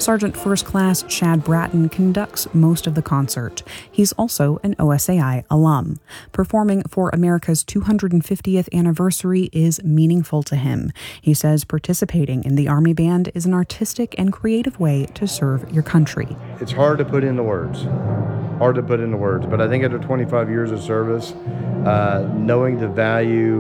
Sergeant First Class Chad Bratton conducts most of the concert. He's also an OSAI alum. Performing for America's 250th anniversary is meaningful to him. He says participating in the Army Band is an artistic and creative way to serve your country. It's hard to put into words. But I think after 25 years of service, knowing the value